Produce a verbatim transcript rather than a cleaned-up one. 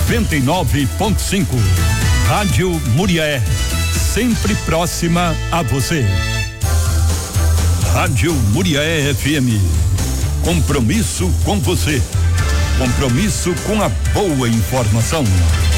noventa e nove ponto cinco. Rádio Muriaé, sempre próxima a você. Rádio Muriaé F M. Compromisso com você. Compromisso com a boa informação.